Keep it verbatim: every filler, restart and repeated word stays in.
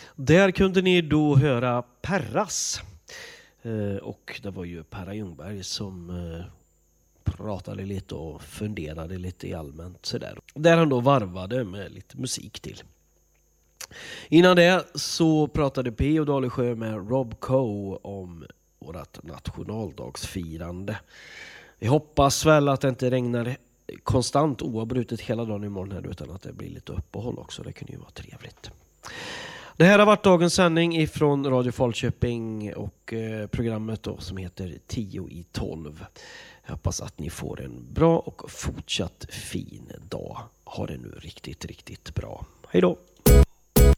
Där kunde ni då höra Perras. Eh, och det var ju Perra Ljungberg som eh, pratade lite och funderade lite i allmänt sådär. Där han då varvade med lite musik till. Innan det så pratade P och Dalesjö med Rob Coe om vårt nationaldagsfirande. Vi hoppas väl att det inte regnar konstant oavbrutet hela dagen imorgon här, utan att det blir lite uppehåll också. Det kunde ju vara trevligt. Det här har varit dagens sändning ifrån Radio Falköping och eh, programmet då som heter tio i tolv. Jag hoppas att ni får en bra och fortsatt fin dag. Ha det nu riktigt, riktigt bra. Hej då!